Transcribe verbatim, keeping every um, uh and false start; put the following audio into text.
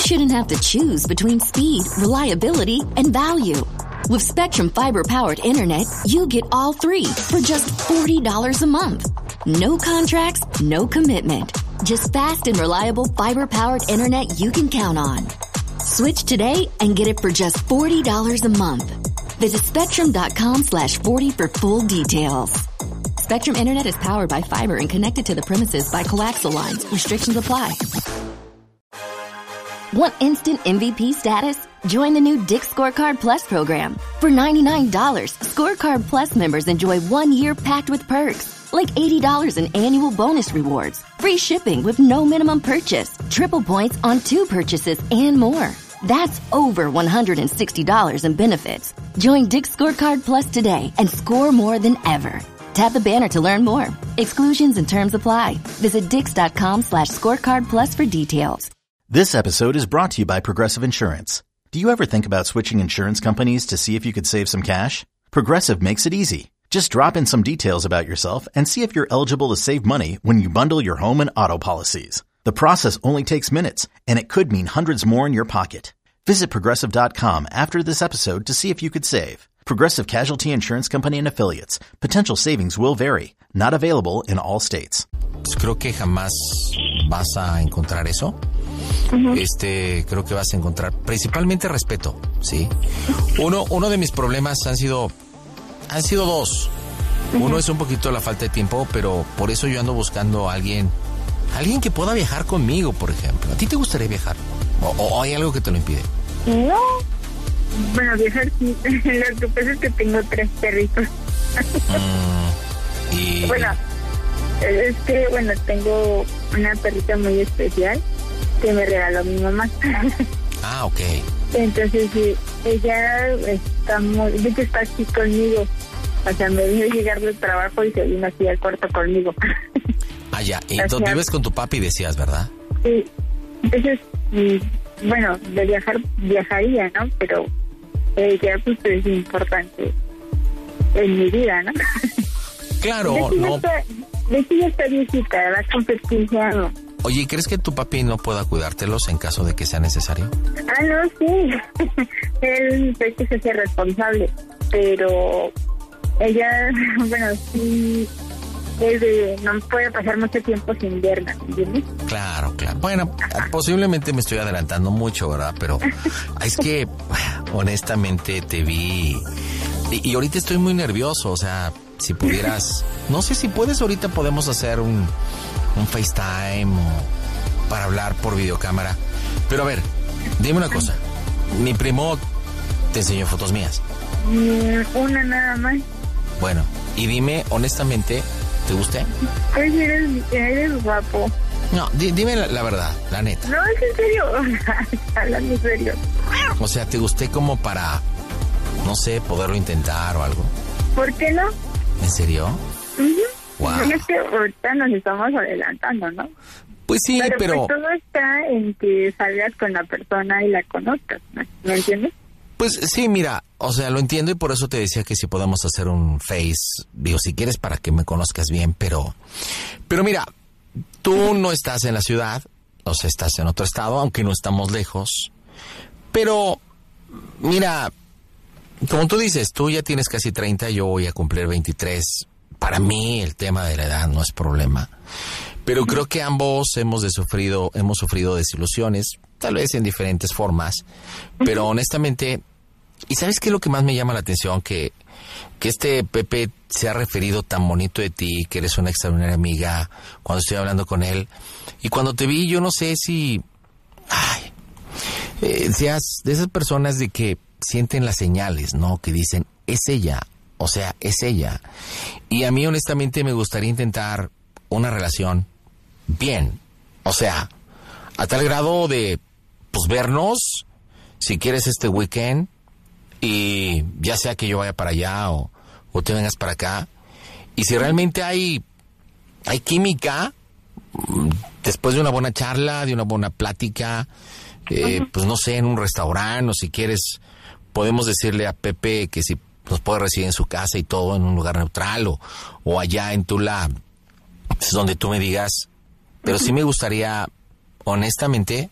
shouldn't have to choose between speed, reliability, and value. With Spectrum Fiber-powered internet, you get all three for just forty dollars a month. No contracts, no commitment. Just fast and reliable fiber-powered internet you can count on. Switch today and get it for just forty dollars a month. Visit Spectrum.com slash 40 for full details. Spectrum Internet is powered by fiber and connected to the premises by coaxial lines. Restrictions apply. Want instant M V P status? Join the new Dick's Scorecard Plus program. For ninety-nine dollars, Scorecard Plus members enjoy one year packed with perks, like eighty dollars in annual bonus rewards, free shipping with no minimum purchase, triple points on two purchases, and more. That's over one hundred sixty dollars in benefits. Join Dick's Scorecard Plus today and score more than ever. Tap the banner to learn more. Exclusions and terms apply. Visit Dix.com slash scorecard plus for details. This episode is brought to you by Progressive Insurance. Do you ever think about switching insurance companies to see if you could save some cash? Progressive makes it easy. Just drop in some details about yourself and see if you're eligible to save money when you bundle your home and auto policies. The process only takes minutes, and it could mean hundreds more in your pocket. Visit Progressive dot com after this episode to see if you could save. Progressive Casualty Insurance Company and Affiliates. Potential savings will vary. Not available in all states. Creo que jamás vas a encontrar eso. Uh-huh. Este, creo que vas a encontrar principalmente respeto, ¿sí? Uno, uno de mis problemas han sido, han sido dos. Uh-huh. Uno es un poquito la falta de tiempo, pero por eso yo ando buscando a alguien, alguien que pueda viajar conmigo, por ejemplo. ¿A ti te gustaría viajar? ¿O, o hay algo que te lo impide? No. Bueno, viajar sí. Lo que pasa es que tengo tres perritos. mm, y... Bueno, es que, bueno, tengo una perrita muy especial que me regaló mi mamá. Ah, ok. Entonces, sí, ella está muy... De hecho, está aquí conmigo. O sea, me vino a llegar del trabajo y se vino aquí al cuarto conmigo. Ah, ya. Y entonces vives con tu papi, decías, ¿verdad? Sí. Entonces, bueno, de viajar, viajaría, ¿no? Pero ella, pues, es importante en mi vida, ¿no? Claro, de no... Está, de hecho, ya está viejita, va a cumplir quince años. Oye, ¿crees que tu papi no pueda cuidártelos en caso de que sea necesario? Ah, no, sí. Él sé que se hace responsable, pero ella, bueno, sí, es de, no puede pasar mucho tiempo sin verla, ¿entiendes? Claro, claro. Bueno, posiblemente me estoy adelantando mucho, ¿verdad? Pero es que, honestamente, te vi y, y ahorita estoy muy nervioso, o sea, si pudieras, no sé si puedes, ahorita podemos hacer un... un FaceTime o para hablar por videocámara. Pero a ver, dime una cosa. Mi primo te enseñó fotos mías. Una nada más. Bueno, y dime honestamente, ¿te gusté? Pues eres, eres guapo. No, di, dime la, la verdad, la neta. No, es en serio. Hablando en serio. O sea, ¿te gusté como para, no sé, poderlo intentar o algo? ¿Por qué no? ¿En serio? Uh-huh. Wow. Es que ahorita nos estamos adelantando, ¿no? Pues sí, pero... pero... Pues todo está en que salgas con la persona y la conozcas, ¿no? ¿Me entiendes? Pues sí, mira, o sea, lo entiendo y por eso te decía que si podemos hacer un face, digo, si quieres para que me conozcas bien, pero... Pero mira, tú no estás en la ciudad, o sea, estás en otro estado, aunque no estamos lejos, pero, mira, como tú dices, tú ya tienes casi treinta, yo voy a cumplir veintitrés. Para mí el tema de la edad no es problema, pero creo que ambos hemos de sufrido, hemos sufrido desilusiones, tal vez en diferentes formas, pero honestamente, ¿y sabes qué es lo que más me llama la atención? Que, que este Pepe se ha referido tan bonito de ti, que eres una extraordinaria amiga, cuando estoy hablando con él, y cuando te vi yo no sé si, ay, eh, seas de esas personas de que sienten las señales, ¿no? Que dicen, es ella. O sea, es ella. Y a mí, honestamente, me gustaría intentar una relación bien. O sea, a tal grado de, pues, vernos, si quieres, este weekend, y ya sea que yo vaya para allá o, o te vengas para acá. Y si realmente hay, hay química, después de una buena charla, de una buena plática, eh, uh-huh. pues, no sé, en un restaurante, o si quieres, podemos decirle a Pepe que si nos puede recibir en su casa y todo en un lugar neutral o, o allá en Tula, es donde tú me digas. Pero sí me gustaría, honestamente,